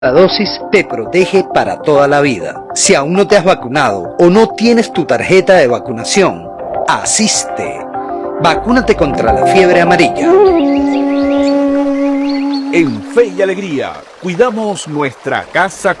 La dosis te protege para toda la vida. Si aún no te has vacunado o no tienes tu tarjeta de vacunación, asiste. Vacúnate contra la fiebre amarilla. En Fe y Alegría, cuidamos nuestra casa